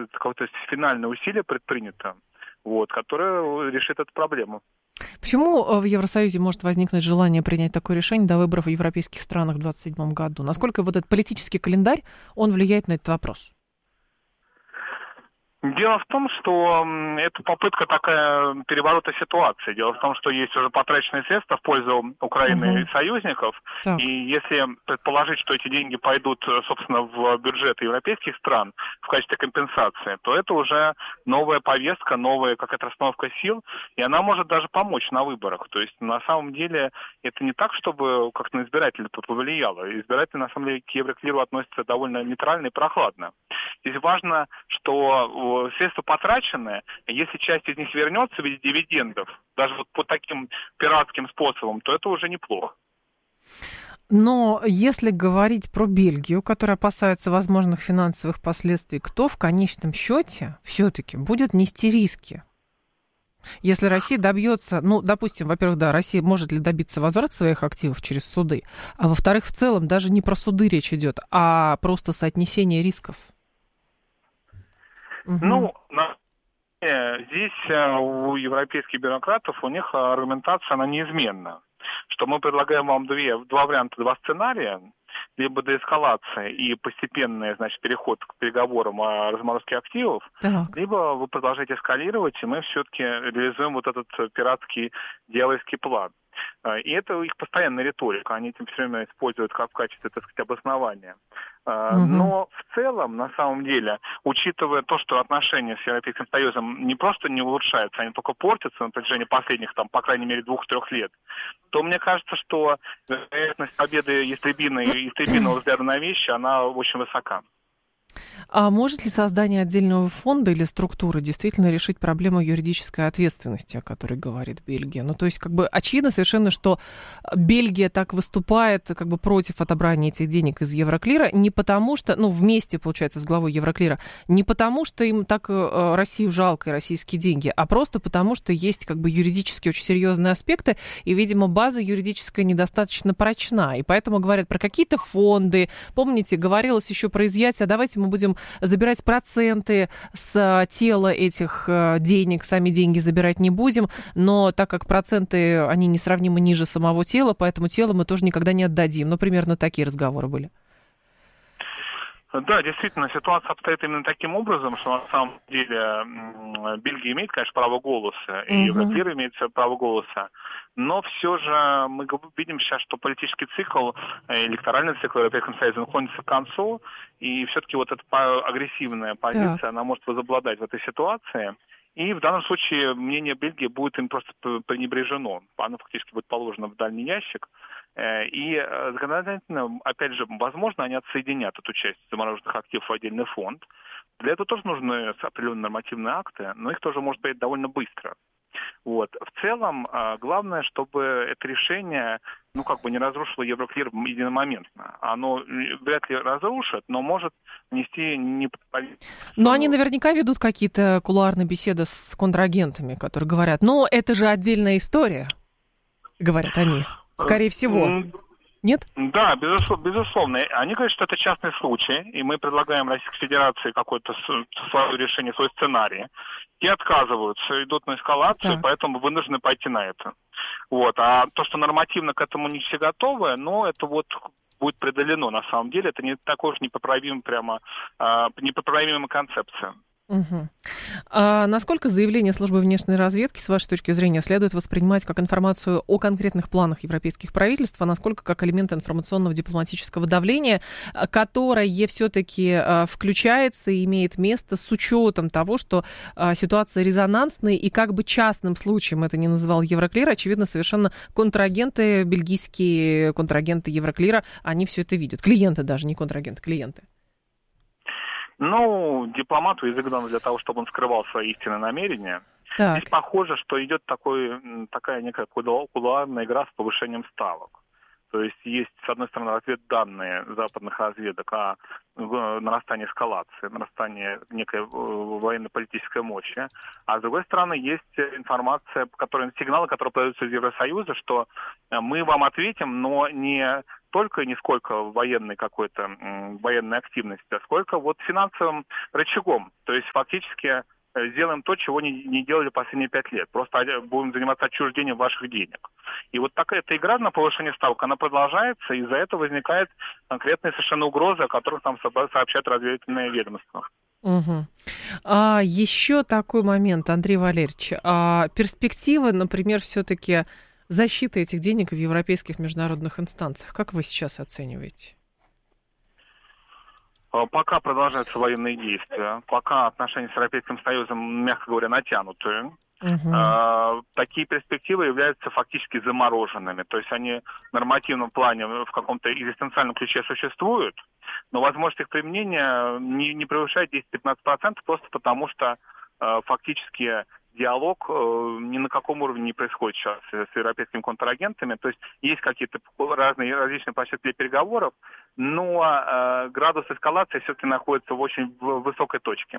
какое-то финальное усилие предпринято, которое решит эту проблему. Почему в Евросоюзе может возникнуть желание принять такое решение до выборов в европейских странах в 2027 году? Насколько вот этот политический календарь, он влияет на этот вопрос? Дело в том, что это попытка такая переворота ситуации. Дело в том, что есть уже потраченные средства в пользу Украины и союзников. Так. И если предположить, что эти деньги пойдут, собственно, в бюджеты европейских стран в качестве компенсации, то это уже новая повестка, новая какая-то расстановка сил, и она может даже помочь на выборах. То есть, на самом деле, это не так, чтобы как-то на избирателей тут повлияло. Избиратели, на самом деле, к Евроклиру относятся довольно нейтрально и прохладно. Здесь важно, что средства потраченные, если часть из них вернется в виде дивидендов, даже вот по таким пиратским способам, то это уже неплохо. Но если говорить про Бельгию, которая опасается возможных финансовых последствий, кто в конечном счете все-таки будет нести риски? Если Россия добьется, допустим, во-первых, да, Россия может ли добиться возврата своих активов через суды, а во-вторых, в целом даже не про суды речь идет, а просто соотнесение рисков. Здесь у европейских бюрократов, у них аргументация, она неизменна. Что мы предлагаем вам два варианта, два сценария, либо деэскалация и постепенный, переход к переговорам о разморозке активов, либо вы продолжаете эскалировать, и мы все-таки реализуем вот этот пиратский дьявольский план. И это их постоянная риторика, они этим все время используют как в качестве, обоснования. Но в целом, на самом деле, учитывая то, что отношения с Европейским Союзом не просто не улучшаются, они только портятся на протяжении последних, по крайней мере, 2-3 лет, то мне кажется, что вероятность победы истребиного взгляда на вещи, она очень высока. А может ли создание отдельного фонда или структуры действительно решить проблему юридической ответственности, о которой говорит Бельгия? То есть, очевидно совершенно, что Бельгия так выступает, против отобрания этих денег из Евроклира, не потому что, вместе, получается, с главой Евроклира, не потому что им так Россию жалко и российские деньги, а просто потому что есть, юридически очень серьезные аспекты, и, видимо, база юридическая недостаточно прочна, и поэтому говорят про какие-то фонды. Помните, говорилось еще про изъятие, давайте мы будем забирать проценты с тела этих денег, сами деньги забирать не будем, но так как проценты, они несравнимо ниже самого тела, поэтому тело мы тоже никогда не отдадим. Примерно такие разговоры были. Да, действительно, ситуация обстоит именно таким образом, что на самом деле Бельгия имеет, конечно, право голоса, и Евроклир имеет право голоса, но все же мы видим сейчас, что политический цикл, электоральный цикл Европейского Союза находится к концу, и все-таки вот эта агрессивная позиция, она может возобладать в этой ситуации. И в данном случае мнение Бельгии будет им просто пренебрежено. Оно фактически будет положено в дальний ящик. И законодательно, опять же, возможно, они отсоединят эту часть замороженных активов в отдельный фонд. Для этого тоже нужны определенные нормативные акты, но их тоже может быть довольно быстро. В целом, главное, чтобы это решение, не разрушило Евроклир единомоментно. Оно вряд ли разрушит, но может нести непоправимые... Но они наверняка ведут какие-то кулуарные беседы с контрагентами, которые говорят, это же отдельная история, говорят они. Скорее всего. Нет? Да, безусловно. Они говорят, что это частный случай, и мы предлагаем Российской Федерации какое-то свое решение, свой сценарий. Те отказываются, идут на эскалацию, поэтому вынуждены пойти на это. А то, что нормативно к этому не все готовы, это будет преодолено на самом деле. Это не такой уж непоправимая концепция. А насколько заявление службы внешней разведки, с вашей точки зрения, следует воспринимать как информацию о конкретных планах европейских правительств, а насколько как элемент информационного дипломатического давления, которое все-таки включается и имеет место с учетом того, что ситуация резонансная, и частным случаем это не называл Евроклир, очевидно, совершенно контрагенты, бельгийские контрагенты Евроклира, они все это видят. Клиенты даже, не контрагенты, клиенты. Дипломату язык дан для того, чтобы он скрывал свои истинные намерения. Здесь похоже, что идет такая некая кулуарная игра с повышением ставок. То есть, с одной стороны, разведданные западных разведок о нарастании эскалации, нарастании некой военно-политической мощи, а с другой стороны, есть информация, сигналы, которые подаются из Евросоюза, что мы вам ответим, но не столько, не сколько военной какой-то военной активности, а сколько вот финансовым рычагом. То есть фактически сделаем то, чего не делали последние 5 лет. Просто будем заниматься отчуждением ваших денег. И вот такая эта игра на повышение ставок, она продолжается, и из-за этого возникает конкретные совершенно угрозы, о которых нам сообщают разведывательные ведомства. Угу. Еще такой момент, Андрей Валерьевич. Перспективы, например, все-таки защиты этих денег в европейских международных инстанциях. Как вы сейчас оцениваете? Пока продолжаются военные действия, пока отношения с Европейским Союзом, мягко говоря, натянутые, такие перспективы являются фактически замороженными. То есть они в нормативном плане в каком-то экзистенциальном ключе существуют, но возможность их применения не превышает 10-15%, просто потому что фактически диалог ни на каком уровне не происходит сейчас с европейскими контрагентами. То есть какие-то различные площадки для переговоров, но градус эскалации все-таки находится в очень высокой точке.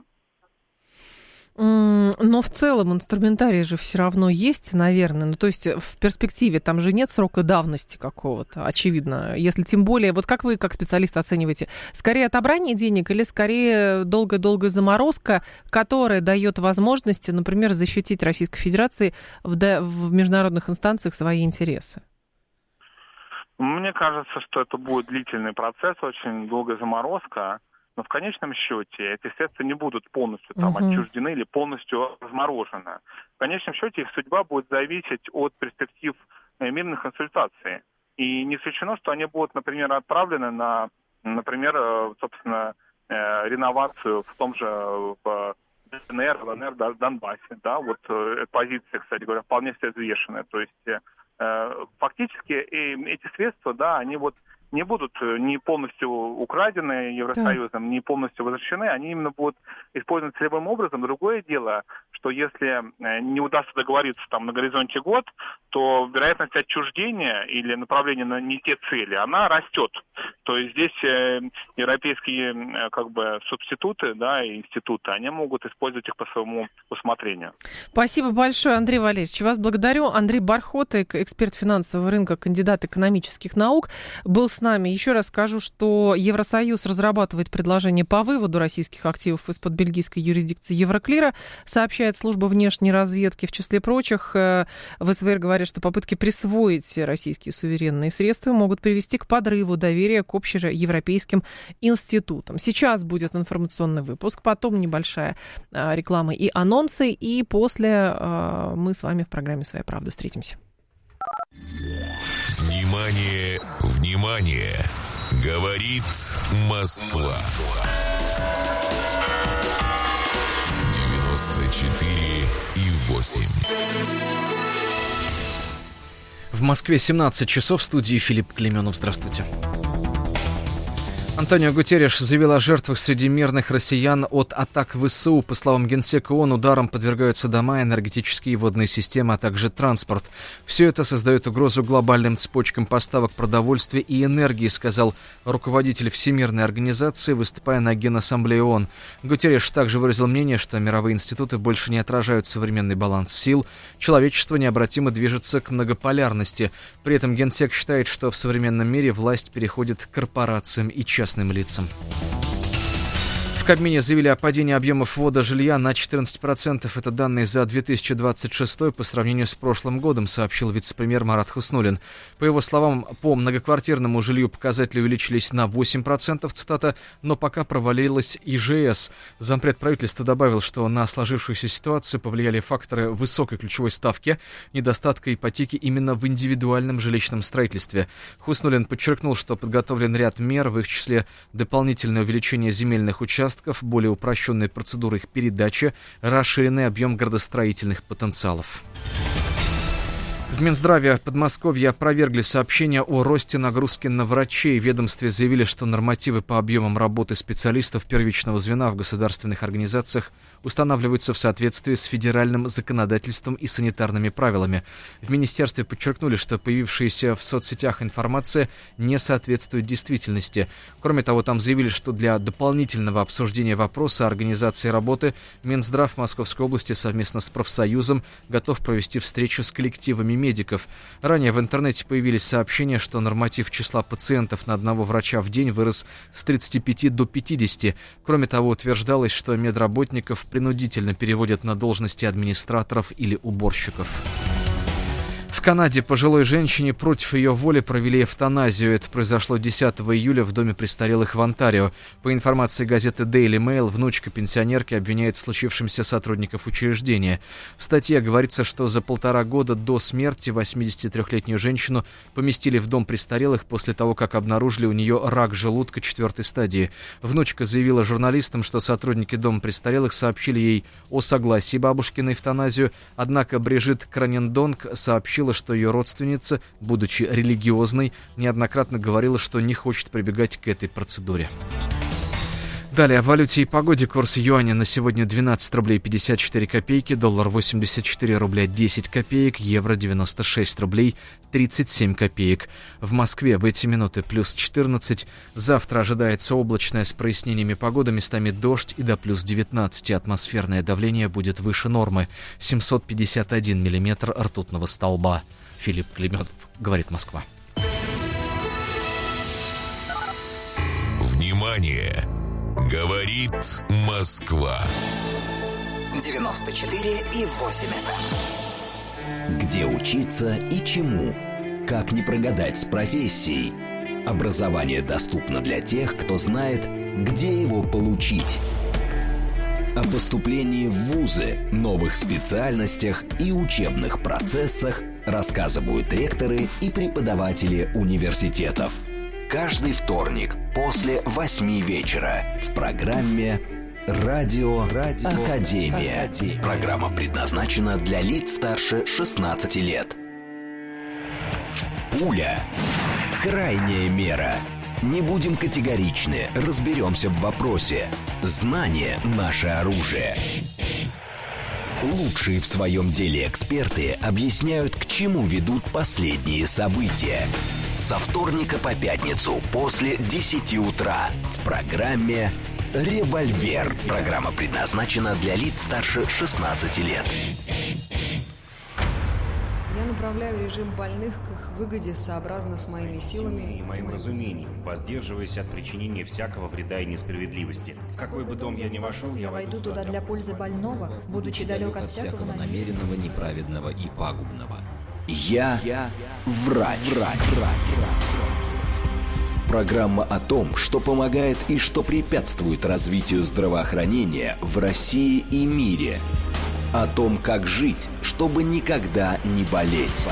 Но в целом инструментарий же все равно есть, наверное. Ну, то есть в перспективе там же нет срока давности какого-то, очевидно. Если тем более, вот как вы, как специалист, оцениваете, скорее отобрание денег или скорее долгая-долгая заморозка, которая дает возможности, например, защитить Российской Федерации в международных инстанциях свои интересы? Мне кажется, что это будет длительный процесс, очень долгая заморозка. Но в конечном счете эти средства не будут полностью отчуждены или полностью разморожены. В конечном счете их судьба будет зависеть от перспектив мирных консультаций. И не исключено, что они будут, например, отправлены на, например, собственно, реновацию в том же в ДНР, ЛНР, Донбассе. Да? Вот позиция, кстати говоря, вполне себе взвешенная. То есть фактически эти средства, да, они вот не будут не полностью украдены Евросоюзом, не полностью возвращены, они именно будут использованы целевым образом. Другое дело, что если не удастся договориться там на горизонте год, то вероятность отчуждения или направления на не те цели, она растет. То есть здесь европейские субституты, да, и институты, они могут использовать их по своему усмотрению. Спасибо большое, Андрей Валерьевич. Вас благодарю. Андрей Бархота, эксперт финансового рынка, кандидат экономических наук, был с нами. Еще раз скажу, что Евросоюз разрабатывает предложение по выводу российских активов из-под бельгийской юрисдикции Евроклира, сообщает служба внешней разведки. В числе прочих, в СВР говорят, что попытки присвоить российские суверенные средства могут привести к подрыву доверия к общеевропейским институтам. Сейчас будет информационный выпуск, потом небольшая реклама и анонсы, и после мы с вами в программе «Своя правда» встретимся. Внимание, внимание! Говорит Москва. 94,8. В Москве 17 часов, в студии Филипп Клейменов. Здравствуйте. Антонио Гутерриш заявил о жертвах среди мирных россиян от атак ВСУ. По словам Генсека ООН, ударом подвергаются дома, энергетические и водные системы, а также транспорт. Все это создает угрозу глобальным цепочкам поставок продовольствия и энергии, сказал руководитель Всемирной организации, выступая на Генассамблее ООН. Гутерриш также выразил мнение, что мировые институты больше не отражают современный баланс сил. Человечество необратимо движется к многополярности. При этом Генсек считает, что в современном мире власть переходит к корпорациям и частным лицам. В Кабмине заявили о падении объемов ввода жилья на 14%. Это данные за 2026 по сравнению с прошлым годом, сообщил вице-премьер Марат Хуснуллин. По его словам, по многоквартирному жилью показатели увеличились на 8%, цитата, но пока провалилась ИЖС. Зампред правительства добавил, что на сложившуюся ситуацию повлияли факторы высокой ключевой ставки, недостатка ипотеки именно в индивидуальном жилищном строительстве. Хуснуллин подчеркнул, что подготовлен ряд мер, в их числе дополнительное увеличение земельных участков, более упрощенные процедуры их передачи, расширенный объем градостроительных потенциалов. В Минздраве Подмосковья опровергли сообщения о росте нагрузки на врачей. В ведомстве заявили, что нормативы по объемам работы специалистов первичного звена в государственных организациях устанавливаются в соответствии с федеральным законодательством и санитарными правилами. В министерстве подчеркнули, что появившаяся в соцсетях информация не соответствует действительности. Кроме того, там заявили, что для дополнительного обсуждения вопроса организации работы Минздрав Московской области совместно с профсоюзом готов провести встречу с коллективами медиков. Ранее в интернете появились сообщения, что норматив числа пациентов на одного врача в день вырос с 35 до 50. Кроме того, утверждалось, что медработников принудительно переводят на должности администраторов или уборщиков. В Канаде пожилой женщине против ее воли провели эвтаназию. Это произошло 10 июля в доме престарелых в Онтарио. По информации газеты Daily Mail, внучка пенсионерки обвиняет в случившемся сотрудников учреждения. В статье говорится, что за 1,5 года до смерти 83-летнюю женщину поместили в дом престарелых после того, как обнаружили у нее рак желудка 4-й стадии. Внучка заявила журналистам, что сотрудники дома престарелых сообщили ей о согласии бабушки на эвтаназию, однако Брижит Кранендонг сообщила, что ее родственница, будучи религиозной, неоднократно говорила, что не хочет прибегать к этой процедуре. Далее о валюте и погоде. Курс юаня на сегодня 12 рублей 54 копейки, доллар 84 рубля 10 копеек, евро 96 рублей 37 копеек. В Москве в эти минуты плюс 14. Завтра ожидается облачная с прояснениями погоды, местами дождь и до плюс 19. Атмосферное давление будет выше нормы. 751 миллиметр ртутного столба. Филипп Клеметов, говорит Москва. Внимание! Говорит Москва. 94,8 FM. Где учиться и чему? Как не прогадать с профессией? Образование доступно для тех, кто знает, где его получить. О поступлении в вузы, новых специальностях и учебных процессах рассказывают ректоры и преподаватели университетов. Каждый вторник после 8 вечера в программе «Радио Академия». Программа предназначена для лиц старше 16 лет. Пуля. Крайняя мера. Не будем категоричны, разберемся в вопросе. Знание – наше оружие. Лучшие в своем деле эксперты объясняют, к чему ведут последние события. Со вторника по пятницу после 10 утра в программе «Револьвер». Программа предназначена для лиц старше 16 лет. Я направляю режим больных к их выгоде сообразно с моими силами и моим разумением, воздерживаясь от причинения всякого вреда и несправедливости. В какой бы дом я ни вошел, я войду туда для пользы больного, будучи далек от всякого намеренного, неправедного и пагубного. Я врач. Программа о том, что помогает и что препятствует развитию здравоохранения в России и мире. О том, как жить, чтобы никогда не болеть.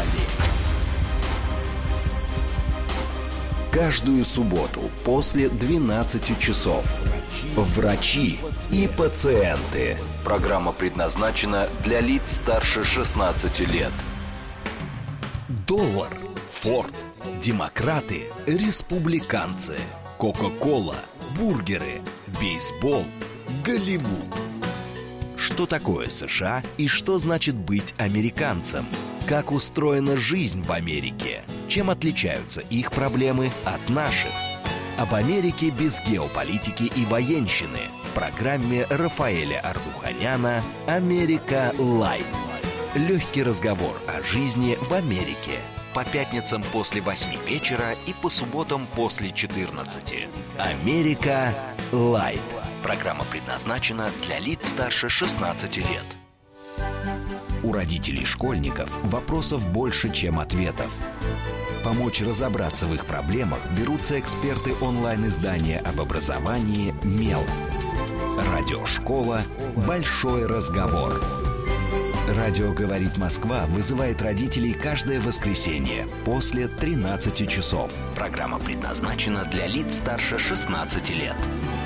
Каждую субботу после 12 часов. Врачи и пациенты. Программа предназначена для лиц старше 16 лет. Доллар, Форд, демократы, республиканцы, Кока-кола, бургеры, бейсбол, Голливуд. Что такое США и что значит быть американцем? Как устроена жизнь в Америке? Чем отличаются их проблемы от наших? Об Америке без геополитики и военщины в программе Рафаэля Ардуханяна «Америка Лайт». Легкий разговор о жизни в Америке. По пятницам после 8 вечера и по субботам после 14. «Америка Лайт». Программа предназначена для лиц старше 16 лет. У родителей школьников вопросов больше, чем ответов. Помочь разобраться в их проблемах берутся эксперты онлайн-издания об образовании «Мел». Радиошкола «Большой разговор». Радио «Говорит Москва» вызывает родителей каждое воскресенье после 13 часов. Программа предназначена для лиц старше 16 лет.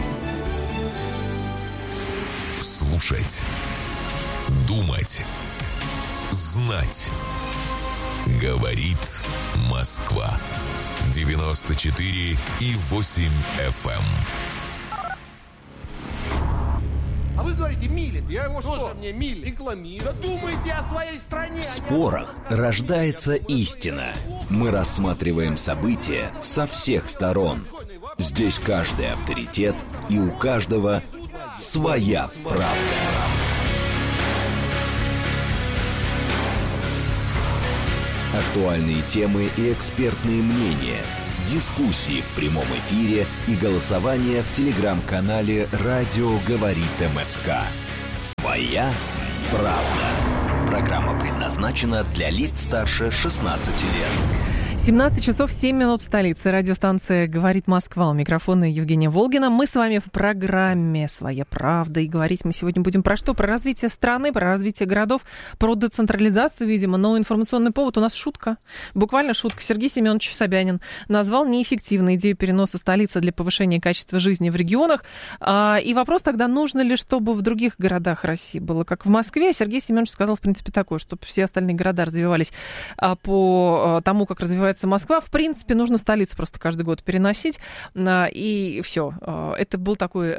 Слушать, думать, знать. Говорит Москва. 94,8 FM. А вы говорите, милит. Я его что? Мне милит. Рекламирую. Да думайте о своей стране. В спорах рождается истина. Мы рассматриваем события со всех сторон. Здесь каждый авторитет, и у каждого своя правда. Актуальные темы и экспертные мнения. Дискуссии в прямом эфире и голосование в телеграм-канале «Радио говорит МСК». «Своя правда». Программа предназначена для лиц старше 16 лет. 17 часов 7 минут в столице. Радиостанция «Говорит Москва». У микрофона Евгения Волгина. Мы с вами в программе «Своя правда». И говорить мы сегодня будем про что? Про развитие страны, про развитие городов, про децентрализацию, видимо. Но информационный повод у нас шутка. Буквально шутка. Сергей Семенович Собянин назвал неэффективной идею переноса столицы для повышения качества жизни в регионах. И вопрос тогда, нужно ли, чтобы в других городах России было как в Москве? Сергей Семенович сказал, в принципе, такое, чтобы все остальные города развивались по тому, как развивается Москва. В принципе, нужно столицу просто каждый год переносить, и все. Это было такое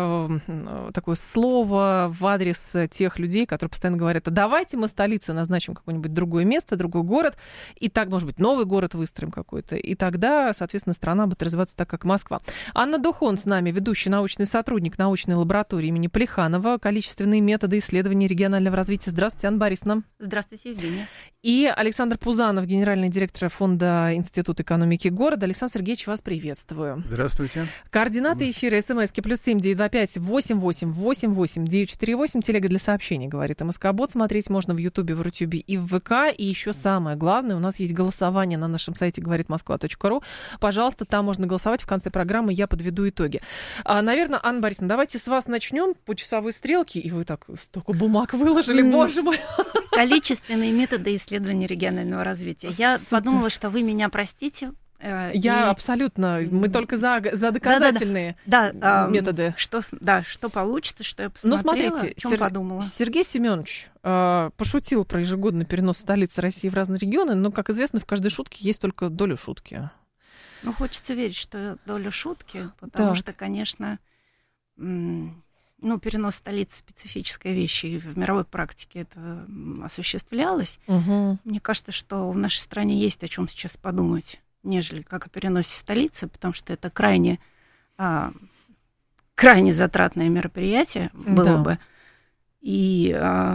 слово в адрес тех людей, которые постоянно говорят: а давайте мы столице назначим какое-нибудь другое место, другой город, и так, может быть, новый город выстроим какой-то, и тогда, соответственно, страна будет развиваться так, как Москва. Анна Духон с нами, ведущий научный сотрудник научной лаборатории имени Плеханова, количественные методы исследования регионального развития. Здравствуйте, Анна Борисовна. Здравствуйте, Евгения. И Александр Пузанов, генеральный директор фонда Института экономики города. Александр Сергеевич, вас приветствую. Здравствуйте. Координаты эфира: СМСки +7 925 88 88 948. Телега для сообщений, говорит МСК-бот. Смотреть можно в Ютубе, в Рутюбе и в ВК. И еще самое главное, у нас есть голосование на нашем сайте говоритмосква.ру. Пожалуйста, там можно голосовать. В конце программы я подведу итоги. Наверное, Анна Борисовна, давайте с вас начнем по часовой стрелке. И вы так столько бумаг выложили, боже мой. Количественные методы исследования регионального развития. Я подумала, что вы меня простите. Я абсолютно. Мы только за доказательные методы. Что получится, что я посмотрела, смотрите, о чем подумала. Сергей Семенович пошутил про ежегодный перенос столицы России в разные регионы, но, как известно, в каждой шутке есть только доля шутки. Ну, хочется верить, что доля шутки, потому что, конечно, перенос столицы — специфическая вещь, и в мировой практике это осуществлялось. Угу. Мне кажется, что в нашей стране есть о чем сейчас подумать, нежели как о переносе столицы, потому что это крайне затратное мероприятие было бы. И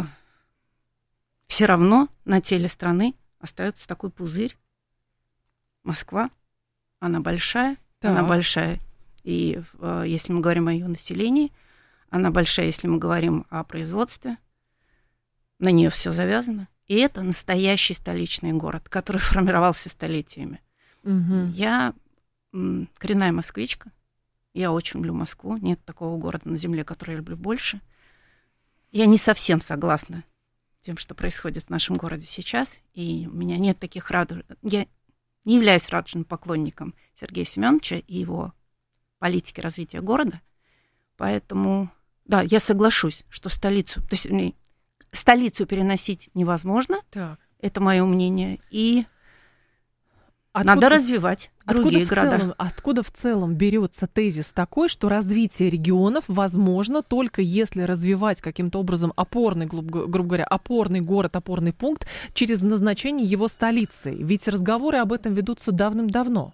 все равно на теле страны остается такой пузырь. Москва, она большая, и если мы говорим о ее населении, она большая, если мы говорим о производстве, на нее все завязано. И это настоящий столичный город, который формировался столетиями. Угу. Я коренная москвичка. Я очень люблю Москву. Нет такого города на земле, который я люблю больше. Я не совсем согласна с тем, что происходит в нашем городе сейчас. И у меня нет таких Я не являюсь радужным поклонником Сергея Семеновича и его политики развития города. Поэтому, да, я соглашусь, что столицу переносить невозможно. Так. Это мое мнение. И надо развивать другие города. Откуда в целом берется тезис такой, что развитие регионов возможно только если развивать каким-то образом опорный, грубо говоря, опорный город, опорный пункт через назначение его столицей? Ведь разговоры об этом ведутся давным-давно.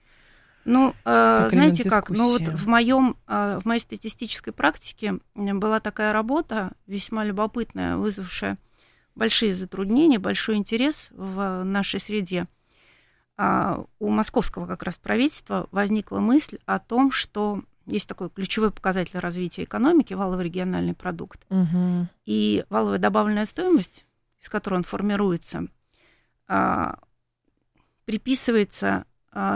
Знаете как, в моей статистической практике была такая работа, весьма любопытная, вызвавшая большие затруднения, большой интерес в нашей среде. У московского как раз правительства возникла мысль о том, что есть такой ключевой показатель развития экономики — валовый региональный продукт. Угу. И валовая добавленная стоимость, из которой он формируется, приписывается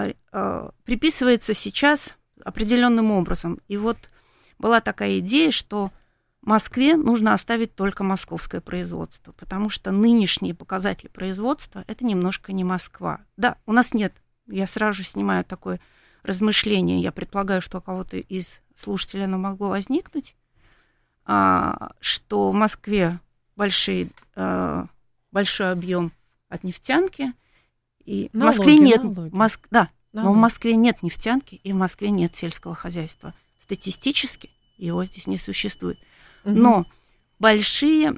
сейчас определенным образом. И вот была такая идея, что Москве нужно оставить только московское производство, потому что нынешние показатели производства — это немножко не Москва. Да, у нас нет, я сразу же снимаю такое размышление, я предполагаю, что у кого-то из слушателей оно могло возникнуть, что в Москве большой объем от нефтянки, и в Москве нет, но в Москве нет нефтянки, и в Москве нет сельского хозяйства. Статистически его здесь не существует. Но большие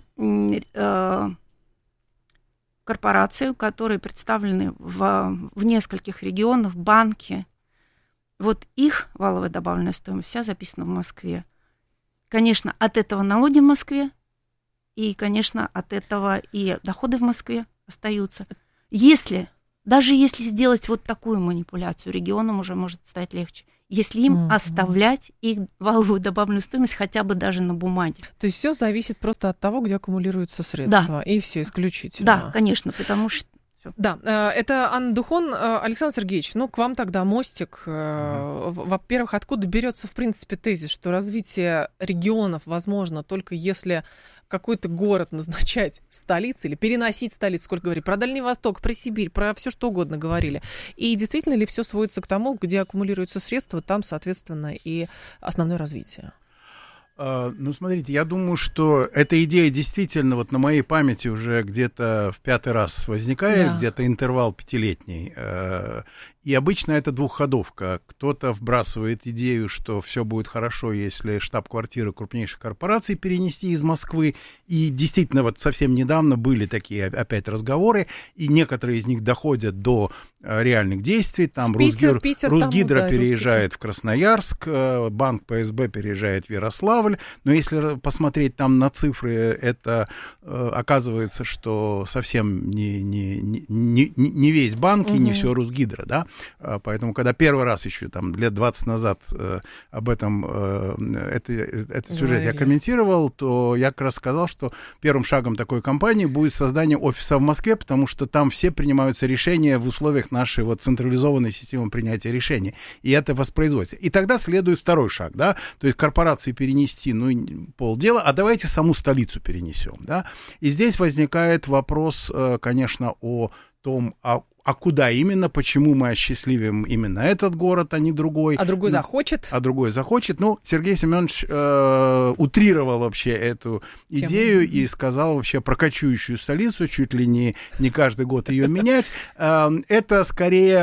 корпорации, которые представлены в нескольких регионах, банки, вот их валовая добавленная стоимость вся записана в Москве. Конечно, от этого налоги в Москве, и, конечно, от этого и доходы в Москве остаются. Даже если сделать вот такую манипуляцию, регионам уже может стать легче. Если им оставлять их валовую добавленную стоимость хотя бы даже на бумаге. То есть все зависит просто от того, где аккумулируются средства. Да. И все исключительно. Да, конечно, потому что... Да, это Анна Духон. Александр Сергеевич, к вам тогда мостик. Во-первых, откуда берется, в принципе, тезис, что развитие регионов возможно только если какой-то город назначать столицей или переносить столицу, сколько говорили, про Дальний Восток, про Сибирь, про все что угодно говорили. И действительно ли все сводится к тому, где аккумулируются средства, там, соответственно, и основное развитие? Смотрите, я думаю, что эта идея действительно вот на моей памяти уже где-то в 5-й раз возникает, где-то интервал 5-летний. И обычно это двухходовка. Кто-то вбрасывает идею, что все будет хорошо, если штаб-квартиры крупнейших корпораций перенести из Москвы. И действительно, вот совсем недавно были такие опять разговоры, и некоторые из них доходят до реальных действий. Там Русгидро переезжает в Красноярск, банк ПСБ переезжает в Ярославль. Но если посмотреть там на цифры, это оказывается, что совсем не весь банк и не все Русгидро, да. Поэтому, когда первый раз еще там лет 20 назад об этом этот сюжет я комментировал, то я как раз сказал, что первым шагом такой кампании будет создание офиса в Москве, потому что там все принимаются решения в условиях нашей вот централизованной системы принятия решений, и это воспроизводится. И тогда следует второй шаг, да, то есть корпорации перенести, полдела, а давайте саму столицу перенесем, да. И здесь возникает вопрос, конечно, о том, а куда именно, почему мы осчастливим именно этот город, а не другой. А другой захочет. Сергей Семенович утрировал вообще эту идею и сказал вообще про кочующую столицу, чуть ли не каждый год ее менять. Это скорее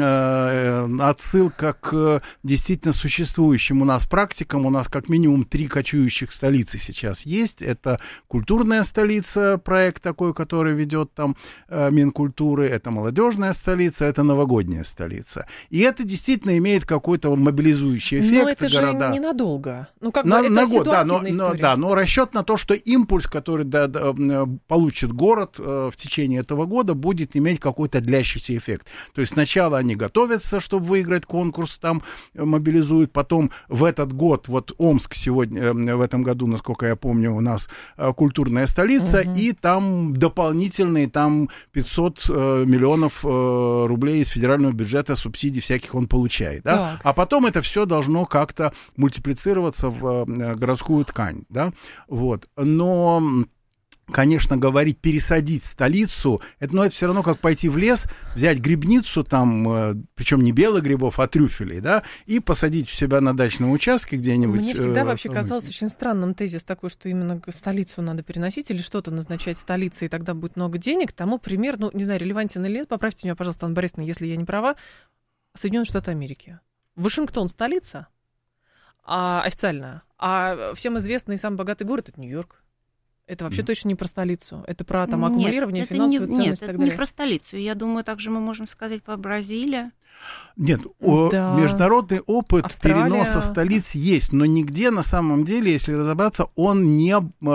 отсылка к действительно существующим у нас практикам. У нас как минимум 3 кочующих столицы сейчас есть. Это культурная столица, проект такой, который ведет там Минкультуры, это молодежная столица, это новогодняя столица. И это действительно имеет какой-то мобилизующий эффект. Но это же ненадолго. Это год, ситуативная история. Но расчет на то, что импульс, который получит город в течение этого года, будет иметь какой-то длящийся эффект. То есть сначала они готовятся, чтобы выиграть конкурс, там мобилизуют, потом в этот год, вот Омск сегодня, в этом году, насколько я помню, у нас культурная столица, и там дополнительные 500 миллионов рублей из федерального бюджета субсидий всяких он получает, да? А потом это все должно как-то мультиплицироваться в городскую ткань, да? Вот. Но, конечно, говорить пересадить столицу, это все равно как пойти в лес, взять грибницу там, причем не белых грибов, а трюфелей, да, и посадить у себя на дачном участке где-нибудь. Мне всегда вообще казалось очень странным тезис такой, что именно столицу надо переносить или что-то назначать столицей, и тогда будет много денег. Тому пример, не знаю, релевантен или нет, поправьте меня, пожалуйста, Анна Борисовна, если я не права, Соединенные Штаты Америки. Вашингтон столица официально, а всем известный и самый богатый город — это Нью-Йорк. Это вообще точно не про столицу. Это про аккумулирование, финансовую ценность и так далее. Нет, это не про столицу. Я думаю, также мы можем сказать про Бразилию. Нет, международный опыт переноса столиц есть, но нигде на самом деле, если разобраться, он не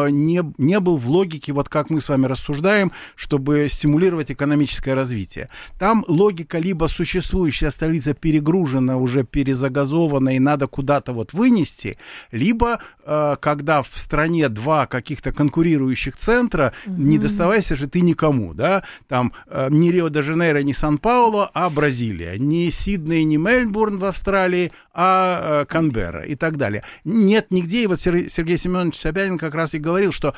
был в логике, вот как мы с вами рассуждаем, чтобы стимулировать экономическое развитие. Там логика либо существующая столица перегружена, уже перезагазована и надо куда-то вынести, либо когда в стране 2 каких-то конкурирующих центра, не доставайся же ты никому, да, там не Рио-де-Жанейро, не Сан-Пауло, а Бразилия, не Сидней, не Мельбурн в Австралии, а Канберра и так далее. Нет нигде, и вот Сергей Семенович Собянин как раз и говорил, что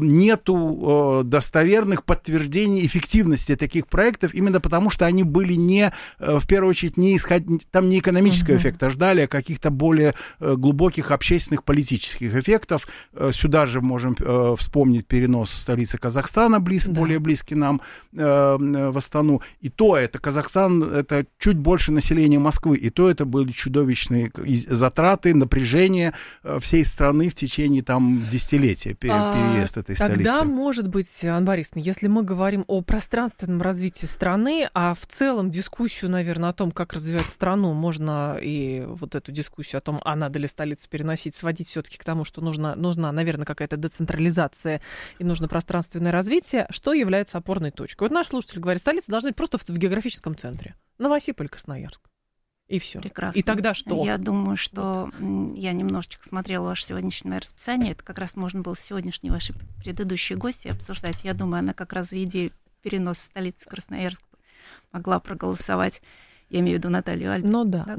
нету достоверных подтверждений эффективности таких проектов, именно потому что они были в первую очередь, там не экономического эффекта ждали, а каких-то более глубоких общественных, политических эффектов. Сюда же можем вспомнить перенос столицы Казахстана, более близкий нам, в Астану. И то это Казахстан, это чуть чуть больше населения Москвы. И то это были чудовищные затраты, напряжение всей страны в течение там десятилетия переезд этой столицы. Тогда, может быть, Анна Борисовна, если мы говорим о пространственном развитии страны, а в целом дискуссию, наверное, о том, как развивать страну, можно и вот эту дискуссию о том, а надо ли столицу переносить, сводить все-таки к тому, что нужна, наверное, какая-то децентрализация и нужно пространственное развитие, что является опорной точкой. Вот наш слушатель говорит, столица должна быть просто в географическом центре. Новосибирь, Красноярск. И все. Прекрасно. И тогда что? Я думаю, что я немножечко смотрела ваше сегодняшнее расписание. Это как раз можно было с сегодняшней вашей предыдущей гостьей обсуждать. Я думаю, она как раз за идею переноса столицы в Красноярск могла проголосовать. Я имею в виду Наталью Альберт.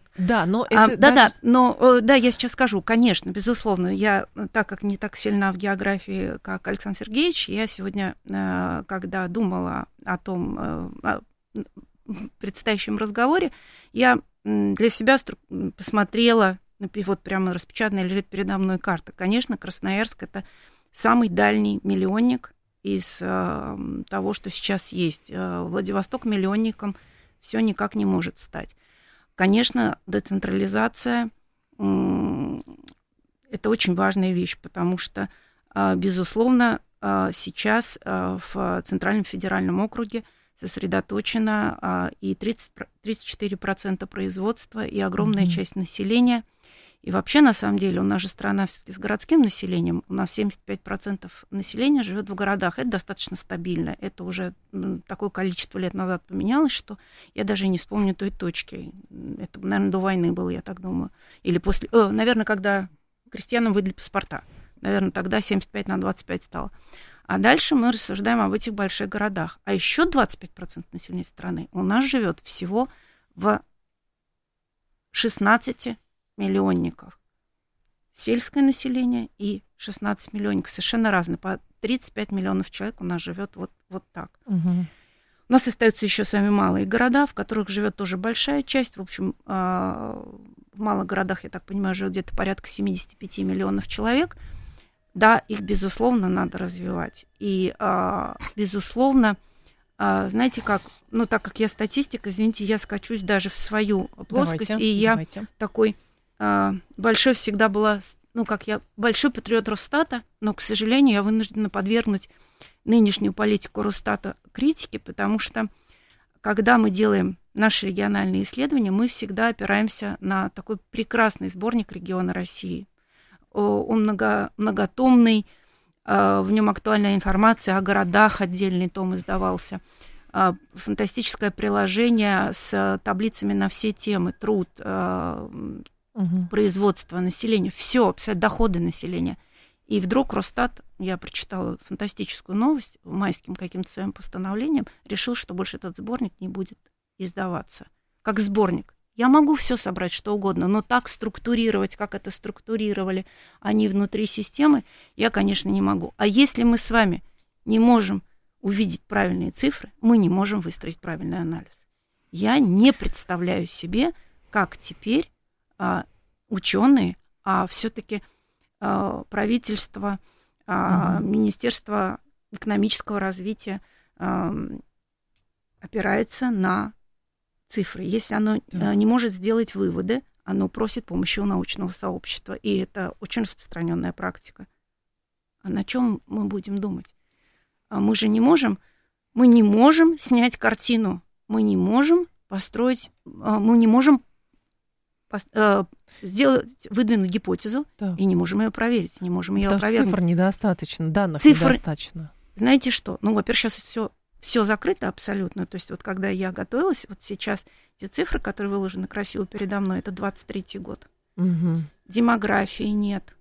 Да, я сейчас скажу, конечно, безусловно, я, так как не так сильна в географии, как Александр Сергеевич, я сегодня, когда думала о том предстоящем разговоре, я для себя посмотрела, вот прямо распечатанная лежит передо мной карта. Конечно, Красноярск — это самый дальний миллионник из того, что сейчас есть. Владивосток миллионником все никак не может стать. Конечно, децентрализация – это очень важная вещь, потому что, безусловно, сейчас в Центральном федеральном округе сосредоточено и 34% производства, и огромная часть населения. И вообще, на самом деле, у нас же страна все-таки с городским населением. У нас 75% населения живет в городах. Это достаточно стабильно. Это уже такое количество лет назад поменялось, что я даже не вспомню той точки. Это, наверное, до войны было, я так думаю. Или после... наверное, когда крестьянам выдали паспорта. Наверное, тогда 75/25 стало. А дальше мы рассуждаем об этих больших городах. А еще 25% населения страны у нас живет всего в 16 миллионников. Сельское население и 16 миллионников совершенно разные. По 35 миллионов человек у нас живет вот так. Угу. У нас остаются еще с вами малые города, в которых живет тоже большая часть. В общем, в малых городах, я так понимаю, живет где-то порядка 75 миллионов человек. Да, их, безусловно, надо развивать. И, безусловно, знаете как, так как я статистик, извините, я скачусь даже в свою плоскость. Я такой большой всегда была, я большой патриот Росстата, но, к сожалению, я вынуждена подвергнуть нынешнюю политику Росстата критике, потому что, когда мы делаем наши региональные исследования, мы всегда опираемся на такой прекрасный сборник «Регионы России». Он многотомный, в нем актуальная информация о городах, отдельный том издавался. Фантастическое приложение с таблицами на все темы: труд, производство, население, все, доходы населения. И вдруг Росстат, я прочитала фантастическую новость, майским каким-то своим постановлением, решил, что больше этот сборник не будет издаваться. Как сборник. Я могу все собрать, что угодно, но так структурировать, как это структурировали они внутри системы, я, конечно, не могу. А если мы с вами не можем увидеть правильные цифры, мы не можем выстроить правильный анализ. Я не представляю себе, как теперь ученые, а все-таки правительство, Министерство экономического развития опирается на цифры. Если оно не может сделать выводы, оно просит помощи у научного сообщества. И это очень распространенная практика. А на чем мы будем думать? Мы же не можем снять картину, мы не можем построить, мы не можем выдвинуть гипотезу, и не можем ее проверить, не можем ее опровергнуть. Цифр недостаточно, данных недостаточно. Знаете что? Во-первых, сейчас все закрыто абсолютно. То есть вот когда я готовилась, вот сейчас те цифры, которые выложены красиво передо мной, это 23-й год. Угу. Демографии нет.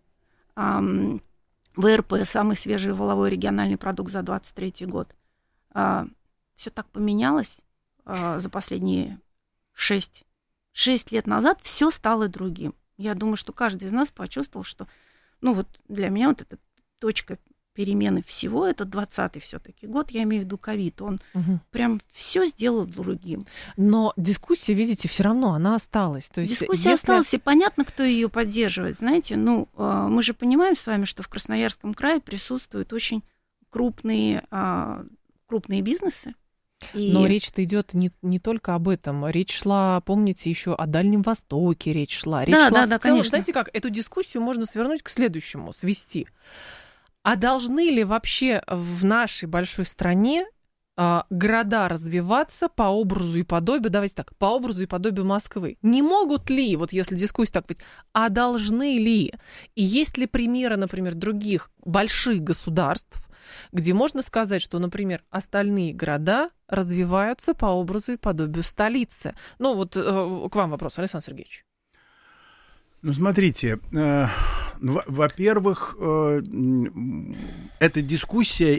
ВРП, самый свежий валовой региональный продукт за 23-й год. Все так поменялось за последние 6 лет назад, все стало другим. Я думаю, что каждый из нас почувствовал, что для меня вот эта точка перемены всего, это 20-й все-таки год, я имею в виду ковид, он прям все сделал другим. Но дискуссия, видите, все равно она осталась. То есть дискуссия осталась, и понятно, кто ее поддерживает. Знаете, мы же понимаем с вами, что в Красноярском крае присутствуют очень крупные бизнесы, Но речь-то идет не только об этом. Речь шла, помните, еще о Дальнем Востоке речь шла. Речь шла в целом, конечно. знаете как, эту дискуссию можно свернуть к следующему, свести. А должны ли вообще в нашей большой стране города развиваться по образу и подобию, давайте так, по образу и подобию Москвы? Не могут ли, вот если дискуссия так быть, а должны ли? И есть ли примеры, например, других больших государств, где можно сказать, что, например, остальные города развиваются по образу и подобию столицы? Ну вот к вам вопрос, Александр Сергеевич. Ну, смотрите, во-первых, эта дискуссия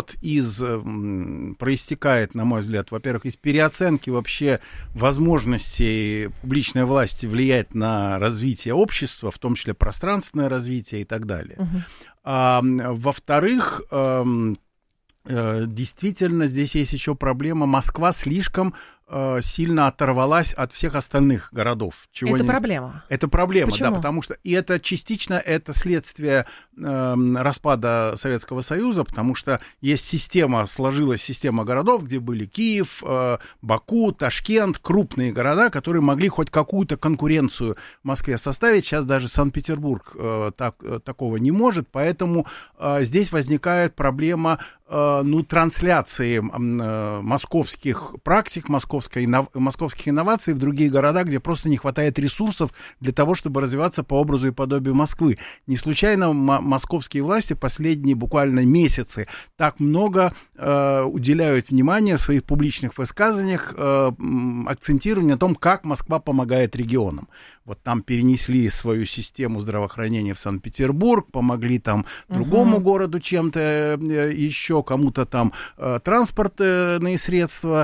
проистекает, на мой взгляд, во-первых, из переоценки вообще возможностей публичной власти влиять на развитие общества, в том числе пространственное развитие и так далее. А во-вторых, действительно, здесь есть еще проблема. Москва слишком сильно оторвалась от всех остальных городов. Проблема. Это проблема, Почему? Да, потому что и это частично это следствие распада Советского Союза, потому что сложилась система городов, где были Киев, Баку, Ташкент, крупные города, которые могли хоть какую-то конкуренцию Москве составить. Сейчас даже Санкт-Петербург такого не может, поэтому здесь возникает проблема трансляции московских практик, московских инноваций в другие города, где просто не хватает ресурсов для того, чтобы развиваться по образу и подобию Москвы. Не случайно московские власти последние буквально месяцы так много уделяют внимания в своих публичных высказываниях акцентированию на том, как Москва помогает регионам. Вот там перенесли свою систему здравоохранения в Санкт-Петербург, помогли там другому городу чем-то еще, кому-то там транспортные средства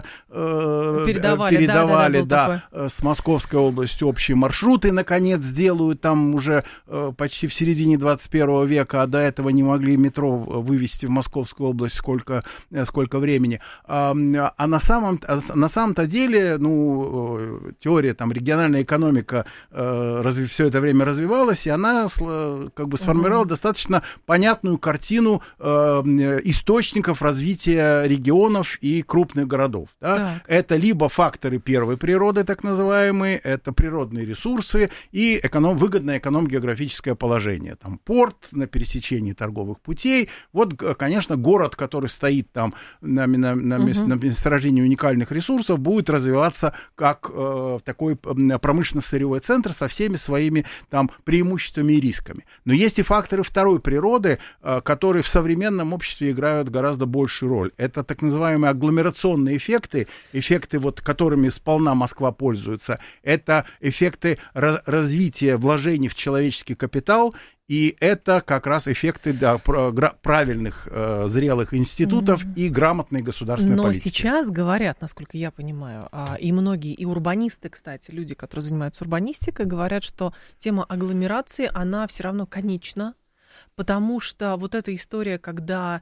передавали, с Московской областью общие маршруты, наконец, сделают там уже почти в середине 21 века, а до этого не могли метро вывести в Московскую область сколько времени. А на самом-то деле, теория, там, региональная экономика все это время развивалась, и она как бы сформировала достаточно понятную картину источников развития регионов и крупных городов. Да? Это либо факторы первой природы, так называемые, это природные ресурсы и выгодное эконом-географическое положение. Там порт на пересечении торговых путей. Вот, конечно, город, который стоит там на месторождении уникальных ресурсов, будет развиваться как такой промышленно-сырьевой центр со всеми своими там преимуществами и рисками. Но есть и факторы второй природы, которые в современном обществе играют гораздо большую роль. Это так называемые агломерационные эффекты, вот, которыми сполна Москва пользуется. Это эффекты развития вложений в человеческий капитал, и это как раз эффекты правильных, зрелых институтов и грамотной государственной политики. Но сейчас говорят, насколько я понимаю, и многие, и урбанисты, кстати, люди, которые занимаются урбанистикой, говорят, что тема агломерации, она все равно конечна, потому что вот эта история, когда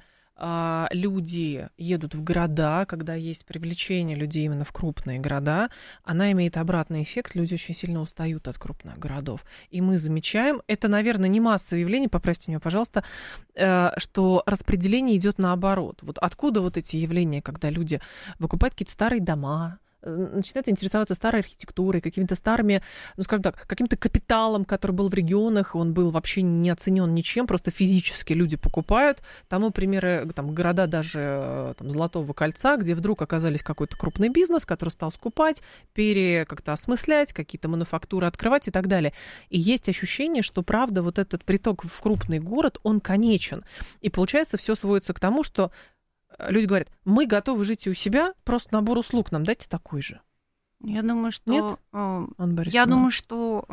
люди едут в города, когда есть привлечение людей именно в крупные города, она имеет обратный эффект. Люди очень сильно устают от крупных городов. И мы замечаем, это, наверное, не массовое явление, поправьте меня, пожалуйста, что распределение идет наоборот. Вот откуда вот эти явления, когда люди выкупают какие-то старые дома, начинают интересоваться старой архитектурой, какими-то старыми, скажем так, каким-то капиталом, который был в регионах, он был вообще не оценен ничем, просто физически люди покупают. Тому примеры, там, города даже там, Золотого кольца, где вдруг оказались какой-то крупный бизнес, который стал скупать, как-то осмыслять, какие-то мануфактуры открывать и так далее. И есть ощущение, что, правда, вот этот приток в крупный город, он конечен. И получается, все сводится к тому, что люди говорят, мы готовы жить и у себя, просто набор услуг нам дайте такой же. Я думаю, что... Нет? думаю, что...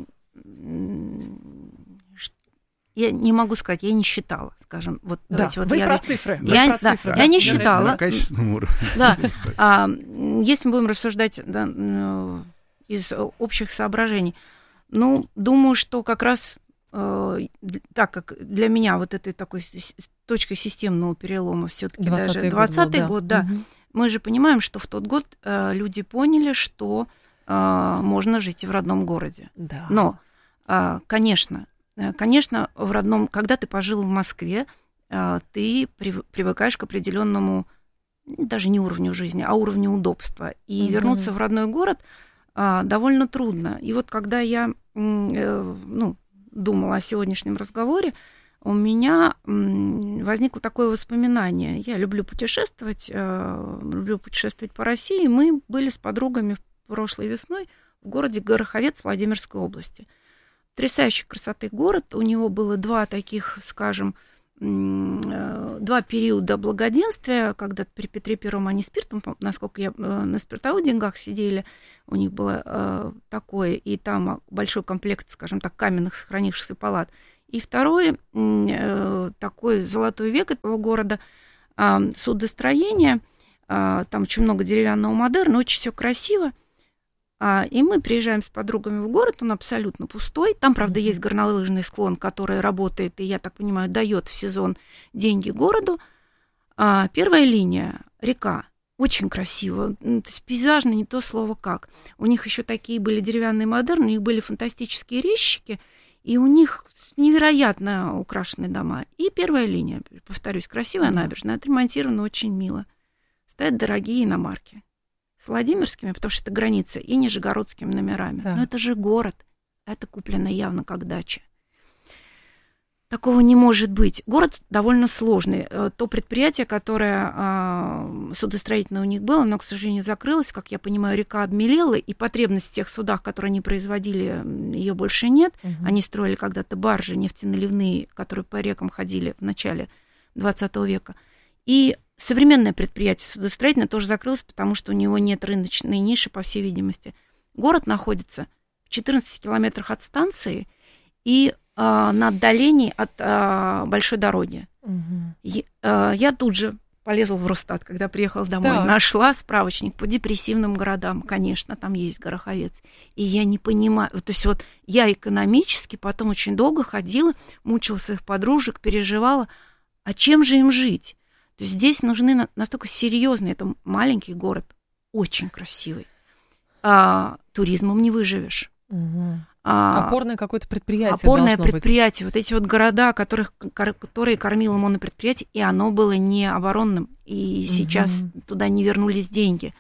Я не могу сказать, я не считала, скажем. Вот, да, вот вы я, про цифры. Я не считала. На качественном уровне. Да. Если мы будем рассуждать из общих соображений, думаю, что как раз... так как для меня вот этой такой точкой системного перелома все-таки даже 20-й год, да. Мы же понимаем, что в тот год люди поняли, что можно жить и в родном городе. Да. Но, конечно, в родном, когда ты пожил в Москве, ты привыкаешь к определенному даже не уровню жизни, а уровню удобства. И вернуться в родной город довольно трудно. И вот когда я думала о сегодняшнем разговоре, у меня возникло такое воспоминание. Я люблю путешествовать по России. Мы были с подругами прошлой весной в городе Гороховец Владимирской области. Потрясающей красоты город. У него было два таких, скажем, два периода благоденствия, когда при Петре Первом они спиртом, насколько я на спиртовых деньгах сидели, у них было такое, и там большой комплект, скажем так, каменных сохранившихся палат. И второй, такой золотой век этого города, судостроение, там очень много деревянного модерна, очень все красиво. И мы приезжаем с подругами в город, он абсолютно пустой. Там, правда, есть горнолыжный склон, который работает, и, я так понимаю, дает в сезон деньги городу. Первая линия, река, очень красиво. То есть пейзажно не то слово как. У них еще такие были деревянные модерны, у них были фантастические резчики, и у них невероятно украшенные дома. И первая линия, повторюсь, красивая набережная, отремонтирована очень мило. Стоят дорогие иномарки. С Владимирскими, потому что это граница, и нижегородскими номерами. Да. Но это же город. Это куплено явно как дача. Такого не может быть. Город довольно сложный. То предприятие, которое судостроительное у них было, оно, к сожалению, закрылось. Как я понимаю, река обмелела, и потребность в тех судах, которые они производили, ее больше нет. Они строили когда-то баржи нефтеналивные, которые по рекам ходили в начале 20 века. И современное предприятие судостроительное тоже закрылось, потому что у него нет рыночной ниши, по всей видимости. Город находится в 14 километрах от станции и на отдалении от большой дороги. Я тут же полезла в Росстат, когда приехала домой. Так. Нашла справочник по депрессивным городам. Конечно, там есть Гороховец. И я не понимаю. То есть вот я экономически потом очень долго ходила, мучила своих подружек, переживала, а чем же им жить? То есть здесь нужны настолько серьезные, это маленький город, очень красивый. Туризмом не выживешь. Опорное какое-то предприятие. Опорное предприятие. Быть. Вот эти вот города, которые кормило монопредприятие, и оно было не оборонным, и сейчас туда не вернулись деньги.